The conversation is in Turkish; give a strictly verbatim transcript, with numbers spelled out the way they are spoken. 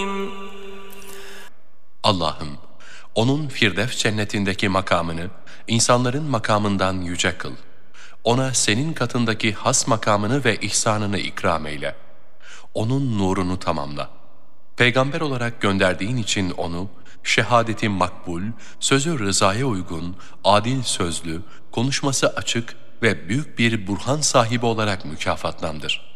Allah'ım, onun Firdevs cennetindeki makamını insanların makamından yüce kıl. Ona senin katındaki has makamını ve ihsanını ikram eyle. Onun nurunu tamamla. Peygamber olarak gönderdiğin için onu, şehadeti makbul, sözü rızaya uygun, adil sözlü, konuşması açık ve büyük bir burhan sahibi olarak mükafatlandır.